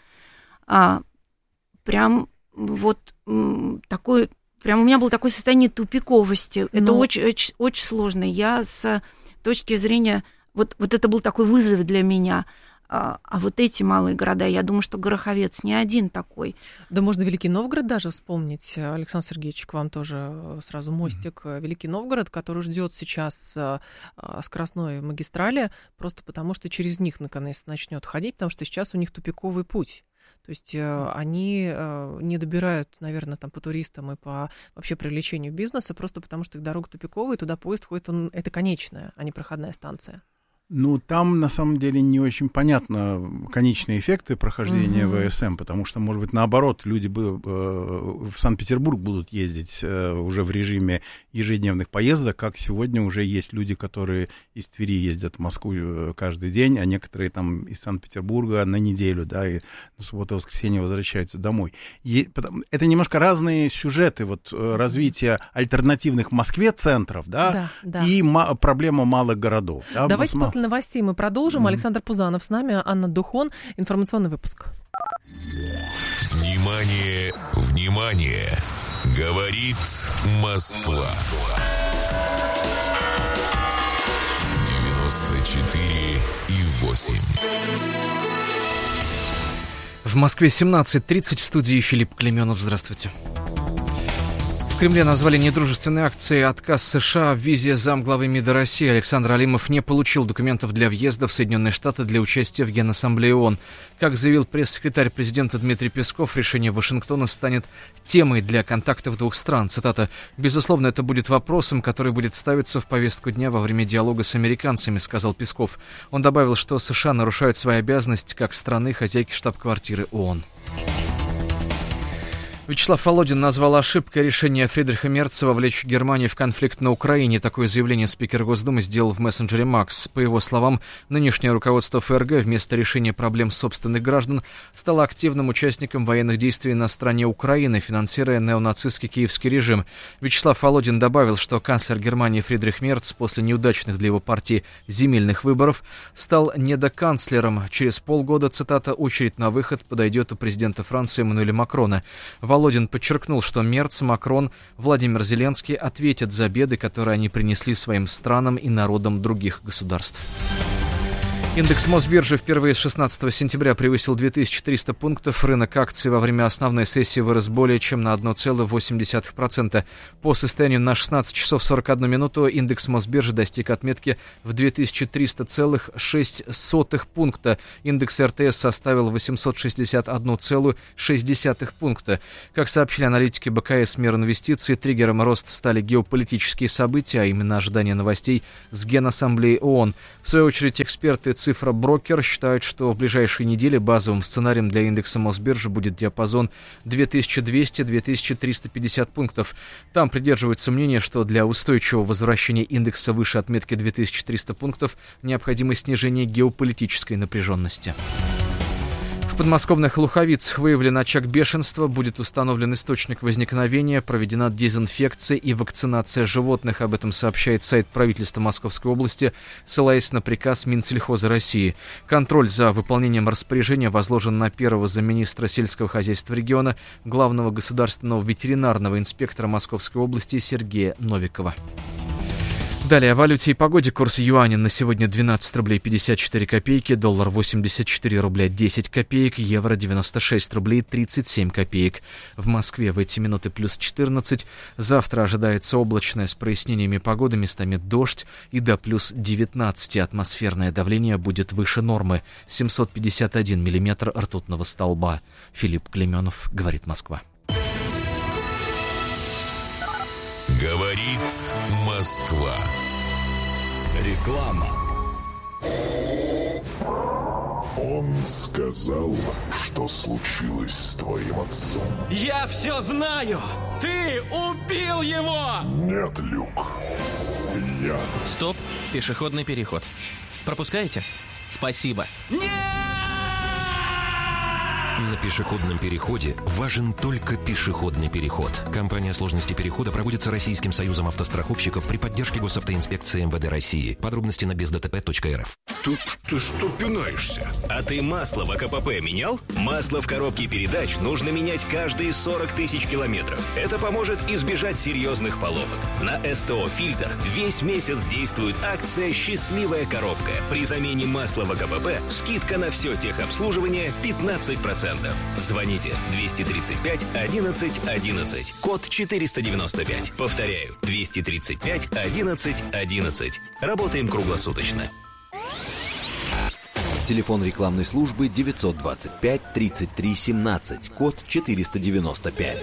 Прям вот такое, прям у меня было такое состояние тупиковости. Это очень, очень сложно. Я с точки зрения... Вот это был такой вызов для меня. А вот эти малые города, я думаю, что Гороховец не один такой. Да можно Великий Новгород даже вспомнить. Александр Сергеевич, к вам тоже сразу мостик. Великий Новгород, который ждет сейчас скоростной магистрали, просто потому что через них наконец-то начнет ходить, потому что сейчас у них тупиковый путь. То есть они не добирают, наверное, там по туристам и по вообще привлечению бизнеса, просто потому что их дорога тупиковая, и туда поезд ходит, это конечная, а не проходная станция. Ну, там, на самом деле, не очень понятно конечные эффекты прохождения ВСМ, потому что, может быть, наоборот, люди в Санкт-Петербург будут ездить уже в режиме ежедневных поездок, как сегодня уже есть люди, которые из Твери ездят в Москву каждый день, а некоторые там из Санкт-Петербурга на неделю, да, и на субботу-воскресенье возвращаются домой. Это немножко разные сюжеты вот развития альтернативных Москве центров, да. И проблема малых городов. Да? Давайте после новостей мы продолжим. Александр Пузанов с нами, Анна Духон. Информационный выпуск. Внимание, внимание! Говорит Москва. 94,8. В Москве 17:30, в студии Филипп Клеменов. Здравствуйте. В Кремле назвали недружественной акцией отказ США в визе замглавы МИДа России. Александр Алимов не получил документов для въезда в Соединенные Штаты для участия в Генассамблее ООН. Как заявил пресс-секретарь президента Дмитрий Песков, решение Вашингтона станет темой для контактов двух стран. Цитата: «Безусловно, это будет вопросом, который будет ставиться в повестку дня во время диалога с американцами», — сказал Песков. Он добавил, что США нарушают свои обязанности как страны хозяйки штаб-квартиры ООН. Вячеслав Володин назвал ошибкой решение Фридриха Мерца вовлечь Германию в конфликт на Украине. Такое заявление спикер Госдумы сделал в мессенджере Макс. По его словам, нынешнее руководство ФРГ вместо решения проблем собственных граждан стало активным участником военных действий на стороне Украины, финансируя неонацистский киевский режим. Вячеслав Володин добавил, что канцлер Германии Фридрих Мерц после неудачных для его партии земельных выборов стал недоканцлером. Через полгода, цитата, «очередь на выход подойдет у президента Франции Эммануэля Макрона». Володин подчеркнул, что Мерц, Макрон, Владимир Зеленский ответят за беды, которые они принесли своим странам и народам других государств. Индекс Мосбиржи впервые с 16 сентября превысил 2300 пунктов. Рынок акций во время основной сессии вырос более чем на 1,8%. По состоянию на 16 часов 41 минуту индекс Мосбиржи достиг отметки в 2300,06 пункта. Индекс РТС составил 861,6 пункта. Как сообщили аналитики БКС «Мир инвестиций», триггером роста стали геополитические события, а именно ожидание новостей с Генассамблеи ООН. В свою очередь, эксперты Цифра Брокер считают, что в ближайшие недели базовым сценарием для индекса Мосбиржи будет диапазон 2200-2350 пунктов. Там придерживаются мнения, что для устойчивого возвращения индекса выше отметки 2300 пунктов необходимо снижение геополитической напряженности. В подмосковных Луховицах выявлен очаг бешенства, будет установлен источник возникновения, проведена дезинфекция и вакцинация животных. Об этом сообщает сайт правительства Московской области, ссылаясь на приказ Минсельхоза России. Контроль за выполнением распоряжения возложен на первого замминистра сельского хозяйства региона, главного государственного ветеринарного инспектора Московской области Сергея Новикова. Далее о валюте и погоде. Курс юаня на сегодня 12 рублей 54 копейки, доллар 84 рубля 10 копеек, евро 96 рублей 37 копеек. В Москве в эти минуты плюс 14. Завтра ожидается облачная с прояснениями погоды, местами дождь и до плюс 19. Атмосферное давление будет выше нормы. 751 миллиметр ртутного столба. Филипп Клеменов, говорит Москва. Говорит Москва. Реклама. Он сказал, что случилось с твоим отцом. Я все знаю! Ты убил его! Нет, Люк. Яд. Стоп, пешеходный переход. Пропускаете? Спасибо. Нет! На пешеходном переходе важен только пешеходный переход. Кампания сложности перехода проводится Российским союзом автостраховщиков при поддержке Госавтоинспекции МВД России. Подробности на бездтп.рф. Ты что пинаешься? А ты масло в АКПП менял? Масло в коробке передач нужно менять каждые 40 тысяч километров. Это поможет избежать серьезных поломок. На СТО «Фильтр» весь месяц действует акция «Счастливая коробка». При замене масла в АКПП скидка на все техобслуживание 15%. Звоните 235 11 11, код 495. Повторяю, 235 11 11. Работаем круглосуточно. Телефон рекламной службы 925 33 17, код 495.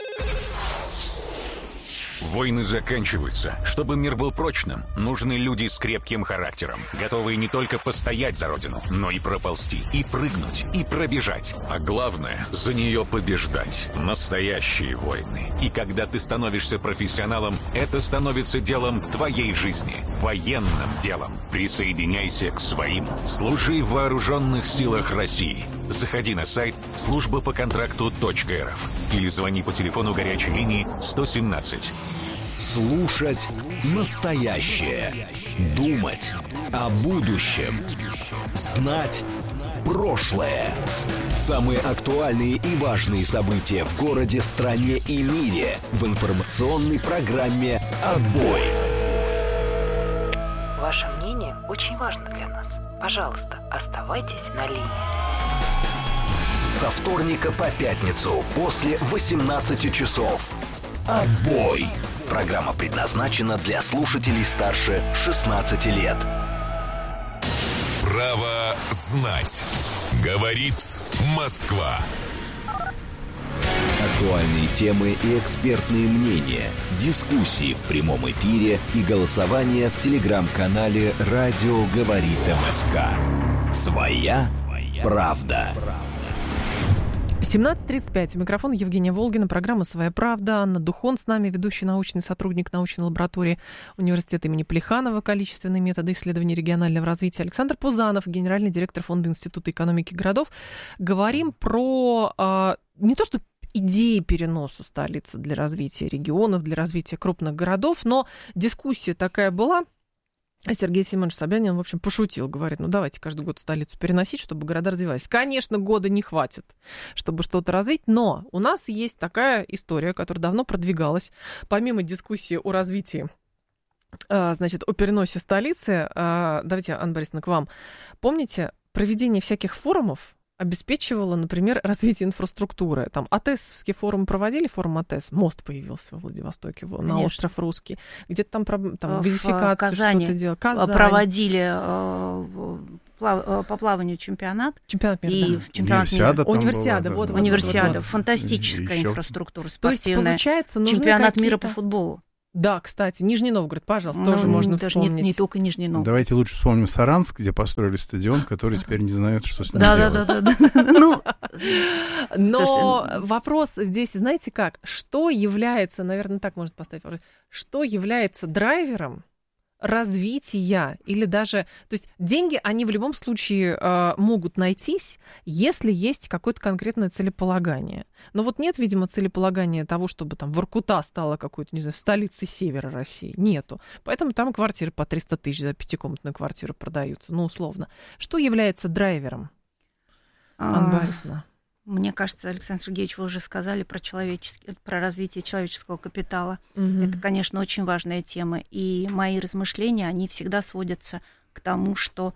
Войны заканчиваются. Чтобы мир был прочным, нужны люди с крепким характером, готовые не только постоять за родину, но и проползти, и прыгнуть, и пробежать. А главное, за нее побеждать. Настоящие войны. И когда ты становишься профессионалом, это становится делом твоей жизни. Военным делом. Присоединяйся к своим. Служи в вооруженных силах России. Заходи на сайт службапоконтракту.рф или звони по телефону горячей линии 117. Слушать настоящее. Думать о будущем. Знать прошлое. Самые актуальные и важные события в городе, стране и мире в информационной программе «Отбой». Ваше мнение очень важно для нас. Пожалуйста, оставайтесь на линии. Со вторника по пятницу после 18 часов. «Отбой». Программа предназначена для слушателей старше 16 лет. Право знать. Говорит Москва. Актуальные темы и экспертные мнения, дискуссии в прямом эфире и голосование в телеграм-канале «Радио говорит МСК». Своя правда. 17:35. У микрофона Евгения Волгина. Программа «Своя правда». Анна Духон с нами, ведущий научный сотрудник научной лаборатории университета имени Плеханова, количественные методы исследований регионального развития. Александр Пузанов, генеральный директор Фонда Института экономики городов. Говорим про не то, что идеи переноса столицы для развития регионов, для развития крупных городов, но дискуссия такая была. Сергей Семенович Собянин, в общем, пошутил, говорит, ну давайте каждый год столицу переносить, чтобы города развивались. Конечно, года не хватит, чтобы что-то развить, но у нас есть такая история, которая давно продвигалась. Помимо дискуссии о развитии, значит, о переносе столицы, давайте, Анна Борисовна, к вам. Помните, проведение всяких форумов обеспечивала, например, развитие инфраструктуры. Там АТЭСовские форумы проводили, форум АТЭС, мост появился во Владивостоке, на остров Русский. Где-то там верификацию что-то делали. Казань проводили по плаванию чемпионат. Чемпионат мира, и да. Чемпионат мира. Универсиада. Универсиада. Фантастическая инфраструктура спортивная. То есть, получается, нужны чемпионат мира по футболу. Да, кстати, Нижний Новгород, пожалуйста, тоже можно даже вспомнить. Не только Нижний Новгород. Давайте лучше вспомним Саранск, где построили стадион, который теперь не знает, что с ним делать. Но вопрос здесь, знаете как, что является, наверное, так можно поставить вопрос, что является драйвером развития или даже... То есть деньги, они в любом случае могут найтись, если есть какое-то конкретное целеполагание. Но вот нет, видимо, целеполагания того, чтобы там Воркута стала какой-то, не знаю, столицей севера России. Нету. Поэтому там квартиры по 300 тысяч за пятикомнатную квартиру продаются, ну, условно. Что является драйвером, Анна Борисовна? Мне кажется, Александр Сергеевич, вы уже сказали про развитие человеческого капитала. Это, конечно, очень важная тема. И мои размышления, они всегда сводятся к тому, что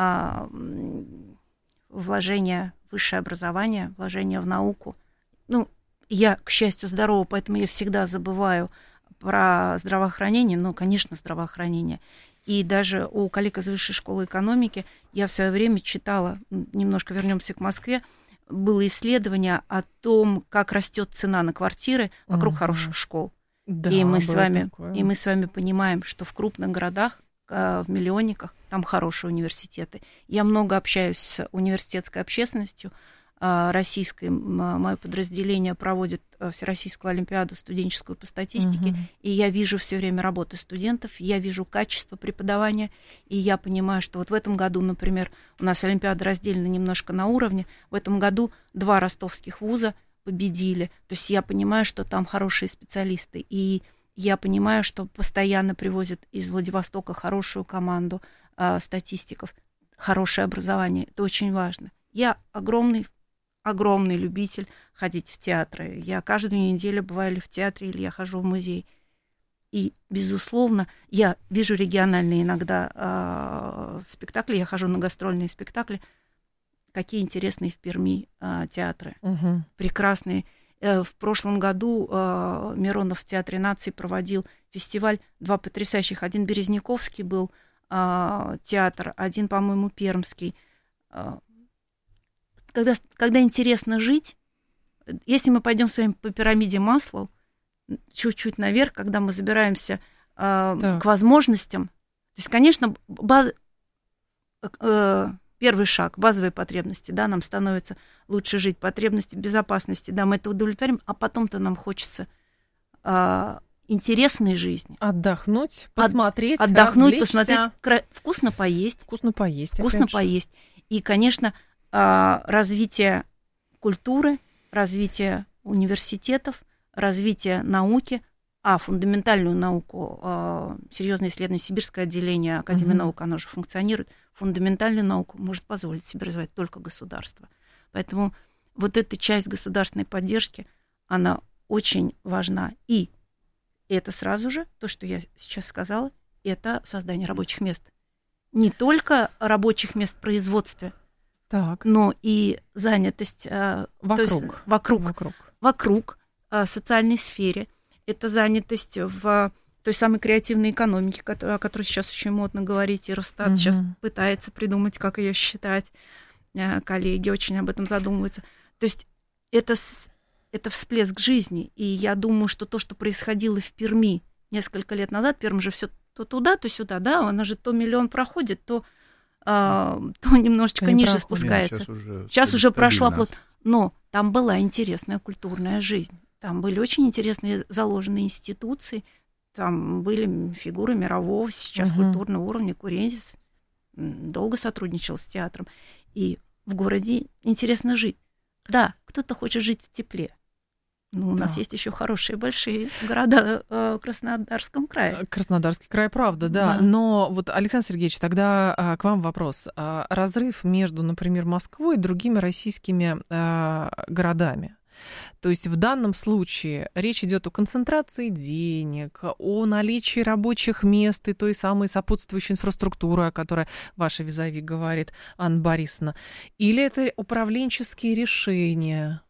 вложение в высшее образование, вложение в науку. Ну, я, к счастью, здорова, поэтому я всегда забываю про здравоохранение, но, конечно, здравоохранение. И даже у коллег из Высшей школы экономики я в свое время читала, немножко вернемся к Москве, было исследование о том, как растет цена на квартиры вокруг хороших школ. Да, и мы с вами понимаем, что в крупных городах, в миллионниках, там хорошие университеты. Я много общаюсь с университетской общественностью российской. Мое подразделение проводит Всероссийскую олимпиаду студенческую по статистике, и я вижу все время работы студентов, я вижу качество преподавания, и я понимаю, что вот в этом году, например, у нас олимпиада разделена немножко на уровне, в этом году 2 ростовских вуза победили, то есть я понимаю, что там хорошие специалисты, и я понимаю, что постоянно привозят из Владивостока хорошую команду статистиков, хорошее образование, это очень важно. Я огромный любитель ходить в театры. Я каждую неделю бываю или в театре, или я хожу в музей. И, безусловно, я вижу региональные иногда спектакли, я хожу на гастрольные спектакли. Какие интересные в Перми театры. Прекрасные. В прошлом году Миронов в Театре наций проводил фестиваль, 2 потрясающих. Один Березняковский был театр, один, по-моему, Пермский. Когда интересно жить, если мы пойдем с вами по пирамиде Маслоу, чуть-чуть наверх, когда мы забираемся к возможностям, то есть, конечно, первый шаг, базовые потребности, да, нам становится лучше жить, потребности безопасности, да, мы это удовлетворим, а потом-то нам хочется интересной жизни. Отдохнуть, посмотреть, посмотреть, вкусно поесть. И, конечно, развитие культуры, развитие университетов, развитие науки, фундаментальную науку, серьезное исследование, Сибирское отделение Академии наук, оно же функционирует, фундаментальную науку может позволить себе развивать только государство. Поэтому вот эта часть государственной поддержки, она очень важна. И это сразу же, то, что я сейчас сказала, это создание рабочих мест. Не только рабочих мест в производстве, но и занятость вокруг социальной сфере. Это занятость в той самой креативной экономике, о которой сейчас очень модно говорить, и Росстат сейчас пытается придумать, как ее считать. Коллеги очень об этом задумываются. То есть это всплеск жизни. И я думаю, что то, что происходило в Перми несколько лет назад, Пермь же все то туда, то сюда, да, она же то миллион проходит, то немножечко ниже спускается. Сейчас уже прошла плот. Но там была интересная культурная жизнь. Там были очень интересные заложенные институции. Там были фигуры мирового сейчас культурного уровня. Курензис долго сотрудничал с театром. И в городе интересно жить. Да, кто-то хочет жить в тепле. Но у нас есть еще хорошие большие города в Краснодарском крае. Краснодарский край, правда, да. Но вот, Александр Сергеевич, тогда к вам вопрос. Разрыв между, например, Москвой и другими российскими городами. То есть в данном случае речь идет о концентрации денег, о наличии рабочих мест и той самой сопутствующей инфраструктуры, о которой ваша визави говорит, Анна Борисовна. Или это управленческие решения?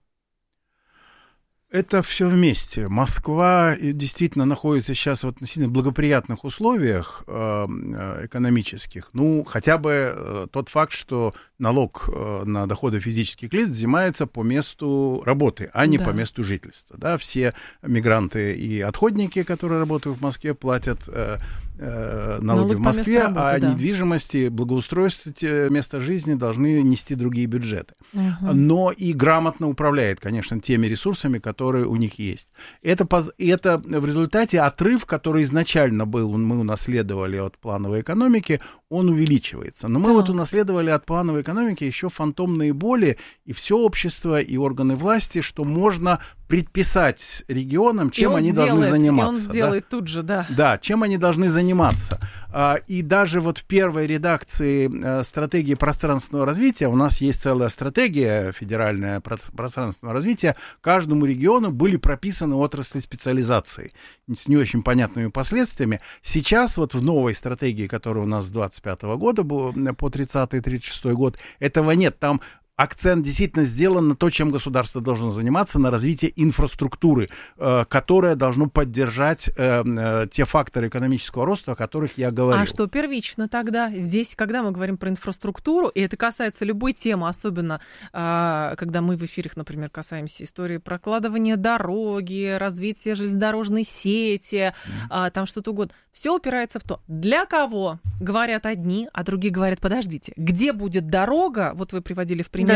Это все вместе. Москва действительно находится сейчас в относительно благоприятных условиях экономических. Ну, хотя бы тот факт, что налог на доходы физических лиц взимается по месту работы, а не по месту жительства. Да? Все мигранты и отходники, которые работают в Москве, платят налоги в Москве, а недвижимости, благоустройство места жизни должны нести другие бюджеты. Но и грамотно управляет, конечно, теми ресурсами, которые у них есть. Это в результате отрыв, который изначально был, мы унаследовали от плановой экономики, он увеличивается. Но мы вот унаследовали от плановой экономики еще фантомные боли, и все общество, и органы власти, что можно предписать регионам, чем они должны заниматься. И он сделает тут же, да. Да, чем они должны заниматься. И даже вот в первой редакции стратегии пространственного развития, у нас есть целая стратегия федеральная пространственного развития, каждому региону были прописаны отрасли специализации с не очень понятными последствиями. Сейчас вот в новой стратегии, которая у нас с 25 года по 30-36 год, этого нет. Там акцент действительно сделан на то, чем государство должно заниматься, на развитие инфраструктуры, которая должна поддержать те факторы экономического роста, о которых я говорил. А что первично тогда? Здесь, когда мы говорим про инфраструктуру, и это касается любой темы, особенно когда мы в эфирах, например, касаемся истории прокладывания дороги, развития железнодорожной сети, там что-то угодно. Все упирается в то, для кого говорят одни, а другие говорят, подождите, где будет дорога, вот вы приводили в пример,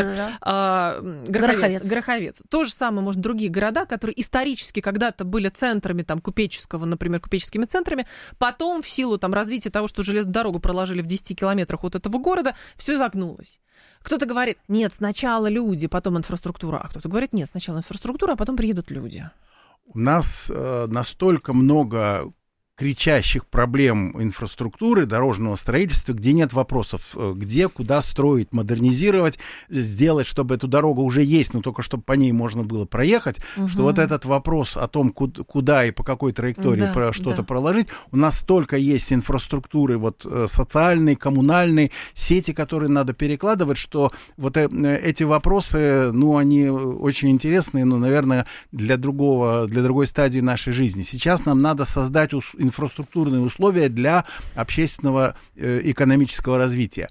Гороховец. То же самое, может, другие города, которые исторически когда-то были центрами там, купеческого, например, купеческими центрами, потом в силу там, развития того, что железную дорогу проложили в 10 километрах от этого города, все загнулось. Кто-то говорит, нет, сначала люди, потом инфраструктура, а кто-то говорит, нет, сначала инфраструктура, а потом приедут люди. У нас настолько много кричащих проблем инфраструктуры, дорожного строительства, где нет вопросов, где, куда строить, модернизировать, сделать, чтобы эту дорогу уже есть, но только чтобы по ней можно было проехать, что вот этот вопрос о том, куда и по какой траектории что-то проложить, у нас столько есть инфраструктуры вот, социальной, коммунальной, сети, которые надо перекладывать, что вот эти вопросы, ну, они очень интересные, но, наверное, для другой стадии нашей жизни. Сейчас нам надо создать инфраструктурные условия для общественного экономического развития.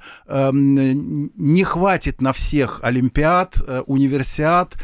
Не хватит на всех олимпиад, универсиад,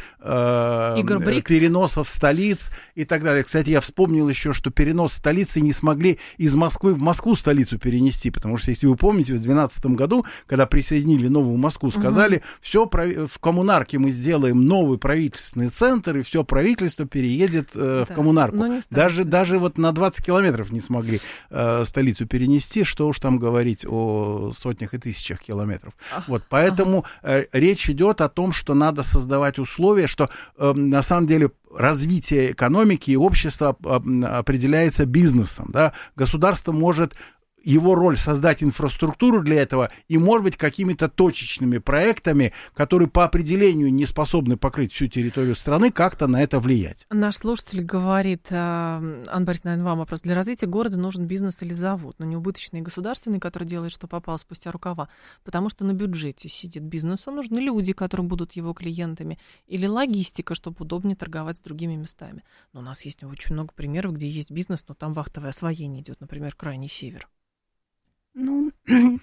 переносов столиц и так далее. Кстати, я вспомнил еще, что перенос столицы не смогли из Москвы в Москву столицу перенести, потому что, если вы помните, в 2012 году, когда присоединили новую Москву, сказали, все в коммунарке мы сделаем новый правительственный центр, и все правительство переедет в коммунарку. Даже вот на 20 километров не смогли столицу перенести, что уж там говорить о сотнях и тысячах километров. Вот, поэтому речь идет о том, что надо создавать условия, что на самом деле развитие экономики и общества определяется бизнесом. Да? Государство может... Его роль создать инфраструктуру для этого и, может быть, какими-то точечными проектами, которые по определению не способны покрыть всю территорию страны, как-то на это влиять. Наш слушатель говорит, Анна Борисовна, наверное, вам вопрос. Для развития города нужен бизнес или завод, но не убыточный и государственный, который делает, что попало спустя рукава, потому что на бюджете сидит бизнесу, нужны люди, которые будут его клиентами, или логистика, чтобы удобнее торговать с другими местами. Но у нас есть очень много примеров, где есть бизнес, но там вахтовое освоение идет, например, крайний север. Ну,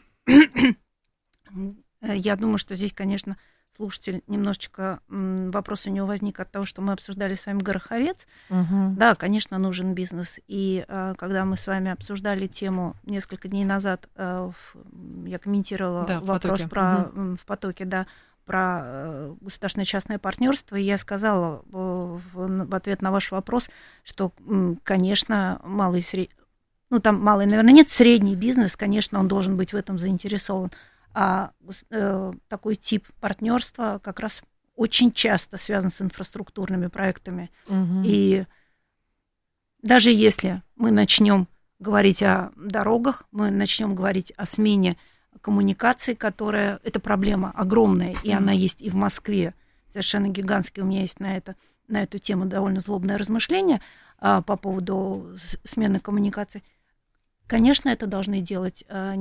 я думаю, что здесь, конечно, слушатель немножечко вопрос у него возник от того, что мы обсуждали с вами Гороховец. Да, конечно, нужен бизнес. И когда мы с вами обсуждали тему несколько дней назад, я комментировала вопрос в потоке, да, про государственное частное партнерство, и я сказала в ответ на ваш вопрос, что, конечно, малый и средний, ну, там малый, наверное, нет, средний бизнес, конечно, он должен быть в этом заинтересован. А такой тип партнерства как раз очень часто связан с инфраструктурными проектами. И даже если мы начнем говорить о дорогах, мы начнем говорить о смене коммуникаций, которая... Это проблема огромная, и она есть и в Москве. Совершенно гигантские. У меня есть на эту тему довольно злобное размышление по поводу смены коммуникаций. Конечно, это должны делать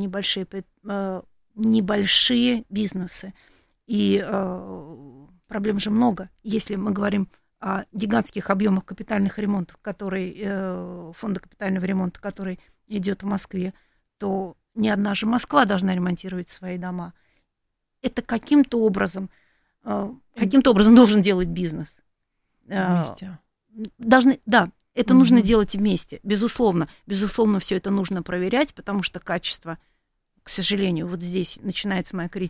небольшие бизнесы. И проблем же много. Если мы говорим о гигантских объемах капитальных ремонтов, фонда капитального ремонта, который идет в Москве, то не одна же Москва должна ремонтировать свои дома. Это каким-то образом должен делать бизнес. Вместе. Это нужно делать вместе, безусловно. Безусловно, все это нужно проверять, потому что качество, к сожалению, вот здесь начинается моя критика